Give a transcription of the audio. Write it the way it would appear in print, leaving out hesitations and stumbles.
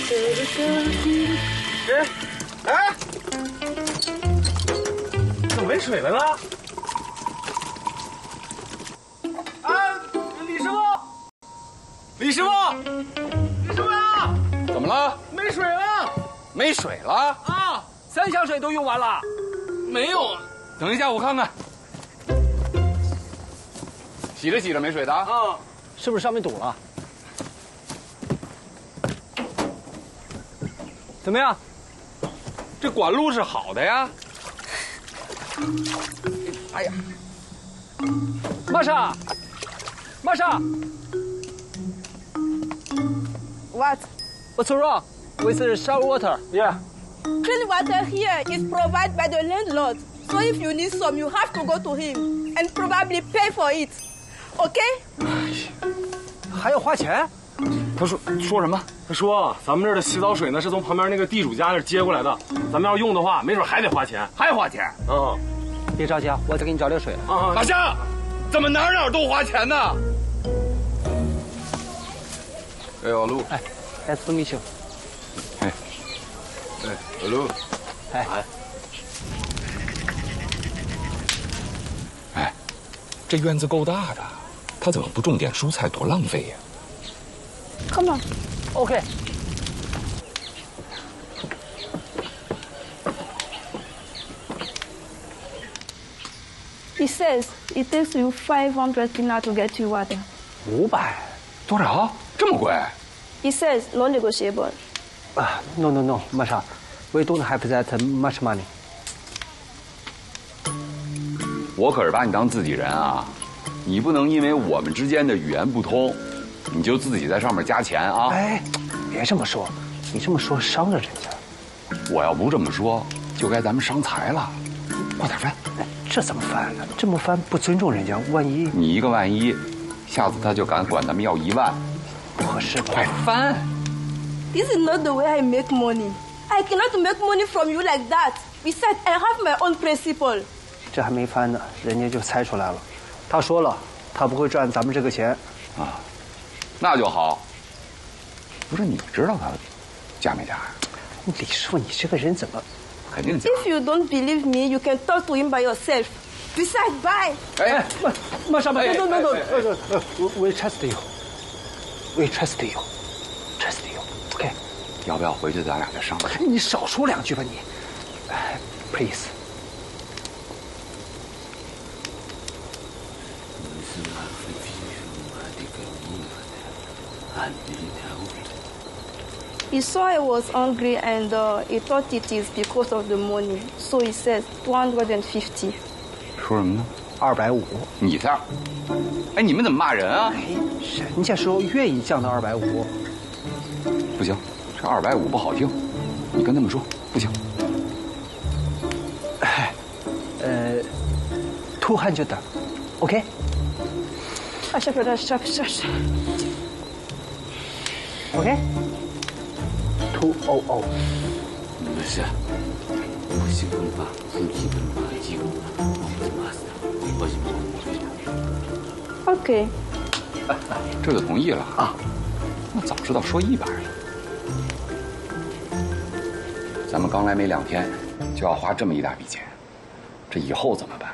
哎，怎么没水了呢？啊，李师傅，李师傅，李师傅呀！ 怎么了？ 没水了！ 没水了啊！3箱水都用完了。没有。 等一下，我看看。洗着洗着没水的啊？ 是不是上面堵了？怎么样？ 这管路是好的呀。哎呀， 玛莎，玛莎 What? ，What's wrong with the shower water? Yeah. Clean water here is provided by the landlord. So if you need some, you have to go to him and probably pay for it. Okay? 还要花钱？ 他说什么？他说咱们这儿的洗澡水呢是从旁边那个地主家那儿接过来的，咱们要用的话，没准还得花钱， 还花钱？ 别着急啊，我再给你找点水。 老乡，怎么哪哪都花钱呢？哎，老陆。 哎，Nice to meet you。 哎，老陆。哎， 这院子够大的，他怎么不种点蔬菜，多浪费呀 Come on. OK。 He says it takes you 500 dinar to get you water. 500？ 多少？这么贵？ He says non-negotiable. No, 玛莎 ，We don't have that much money。 我可是把你当自己人啊，你不能因为我们之间的语言不通，你就自己在上面加钱啊！ 哎，别这么说，你这么说伤了人家。 我要不这么说，就该咱们伤财了。快点翻！ 这怎么翻呢？这么翻不尊重人家，万一你一个万一，下次他就敢管咱们要1万， 不合适吧？ 快翻！ This is not the way I make money. I cannot make money from you like that. Besides, I have my own principle. 这还没翻呢，人家就猜出来了。他说了，他不会赚咱们这个钱。 啊，那就好。不是你知道他假没假呀？ 李师傅，你这个人怎么？ 肯定假。 If you don't believe me, you can talk to him by yourself. Besides, bye. 哎， 马上吧 ，No，We trust you，We trust you，Trust you，OK。 要不要回去咱俩再商量？ 你少说2句吧你。Please。 He saw I was hungry and he thought it is because of the money. So he says 250. 说什么呢 ？250。 你这样，哎，你们怎么骂人啊？ 哎，人家说愿意降到250。 不行，这250不好听，你跟他们说不行。 200，OK？ OK？ 200。 OK。 这就同意了啊？那早知道说100了。咱们刚来没2天，就要花这么一大笔钱，这以后怎么办？